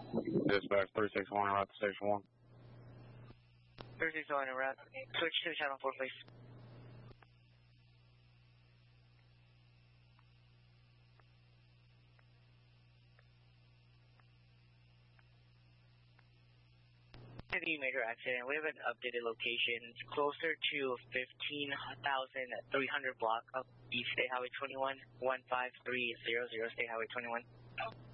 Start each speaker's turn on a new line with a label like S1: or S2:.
S1: Dispatch 361, route to station 1.
S2: 361 en route. Switch to channel 4, please. The major accident. We have an updated location. It's closer to 15,300 block of East State Highway 21, 15300 State Highway 21.